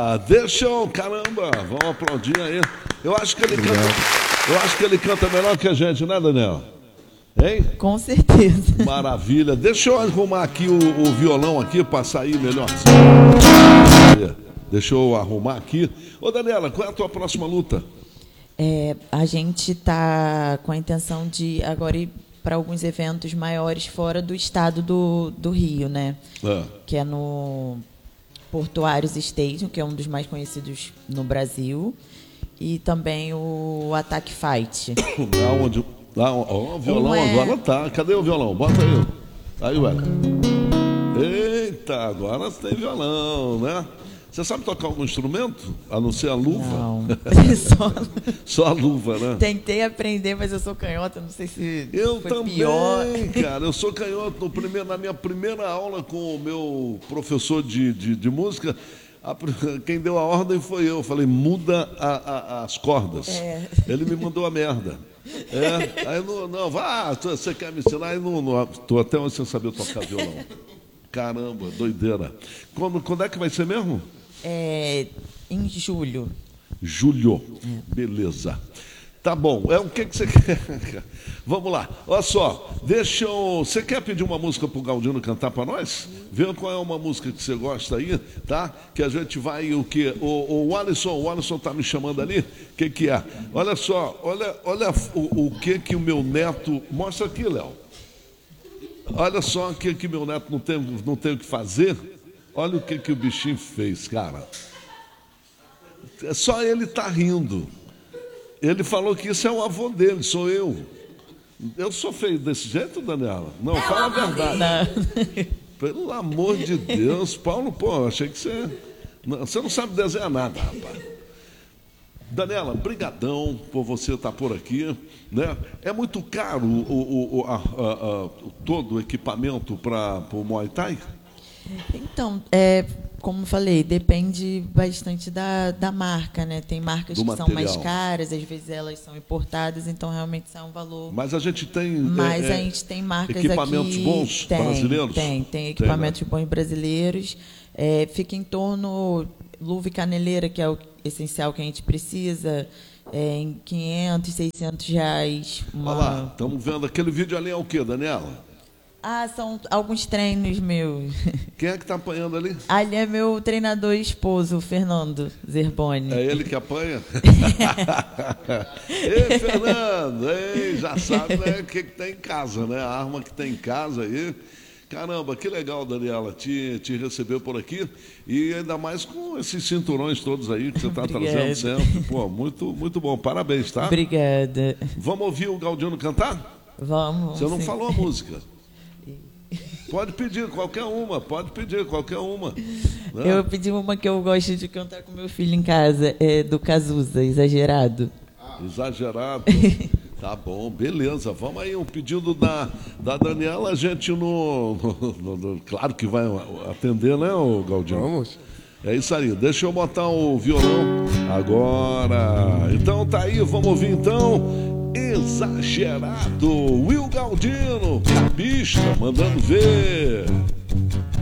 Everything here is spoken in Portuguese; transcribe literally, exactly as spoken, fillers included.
Ah, deixa eu, caramba, vamos aplaudir aí. Eu acho que ele canta, eu acho que ele canta melhor que a gente, né, Daniel? Hein? Com certeza. Maravilha. Deixa eu arrumar aqui o, o violão aqui para sair melhor. Deixa eu arrumar aqui. Ô, Daniela, qual é a tua próxima luta? É, a gente está com a intenção de agora ir para alguns eventos maiores fora do estado do, do Rio, né? Ah. Que é no Portuários Stadium, que é um dos mais conhecidos no Brasil, e também o Attack Fight. Lá onde... Lá, ó, o violão é... agora tá. Cadê o violão? Bota aí. Aí, ué. Eita, agora tem violão, né? Você sabe tocar algum instrumento? A não ser a luva? Não. Só... Só a luva, né? Tentei aprender, mas eu sou canhota, não sei se eu foi também, pior. cara. Eu sou canhoto. No primeiro, na minha primeira aula com o meu professor de, de, de música, a, quem deu a ordem foi eu. Eu falei, muda a, a, as cordas. É. Ele me mandou a merda. É, aí não, não, vá, você quer me ensinar? Aí não, não, tô até hoje sem saber tocar violão. Caramba, doideira. Quando, quando é que vai ser mesmo? É, em julho. Julho, é. Beleza. Tá bom, é o que, que você quer? Vamos lá, olha só, deixa eu... Você quer pedir uma música pro Galdino cantar para nós? Vê qual é uma música que você gosta aí, tá? Que a gente vai, o quê? O, o Alisson, o Alisson tá me chamando ali, o que que é? Olha só, olha, olha o, o que que o meu neto... Mostra aqui, Léo. Olha só o que que meu neto não tem, não tem o que fazer. Olha o que que o bichinho fez, cara. Só ele tá rindo. Ele falou que isso é o avô dele, sou eu. Eu sou feio desse jeito, Daniela? Não, fala a verdade. Não. Pelo amor de Deus, Paulo, pô, achei que você... Não, você não sabe desenhar nada, rapaz. Daniela, brigadão por você estar por aqui, né? É muito caro o, o, o, a, a, a, todo o equipamento para o Muay Thai? Então, é, como falei, depende bastante da, da marca, né? Tem marcas Do que material. são mais caras, às vezes elas são importadas, então realmente são um valor. Mas a gente tem. Mas é, a gente tem marcas equipamentos aqui, bons tem, brasileiros? Tem, tem equipamentos tem, né? bons brasileiros. É, fica em torno, luva e caneleira, que é o essencial que a gente precisa, é, em quinhentos, seiscentos reais. Uma... Olha lá, estamos vendo aquele vídeo ali, é o quê, Daniela? Ah, são alguns treinos meus. Quem é que está apanhando ali? Ali é meu treinador e esposo, o Fernando Zerboni. É ele que apanha? Ei, Fernando, ei, já sabe, né, o que, que tem em casa, né? A arma que tem em casa aí. Caramba, que legal, Daniela, te, te receber por aqui. E ainda mais com esses cinturões todos aí que você está trazendo sempre. Pô, muito, muito bom. Parabéns, tá? Obrigada. Vamos ouvir o Galdino cantar? Vamos. Você não sim. falou a música. Pode pedir qualquer uma, pode pedir qualquer uma. Né? Eu pedi uma que eu gosto de cantar com meu filho em casa, é do Cazuza, Exagerado. Exagerado. Tá bom, beleza. Vamos aí, um pedido da, da Daniela, a gente no, no, no, no... Claro que vai atender, né, o Galdino? Vamos. É isso aí, deixa eu botar o violão agora. Então tá aí, vamos ouvir então... Exagerado, Will Galdino, Capista, mandando ver.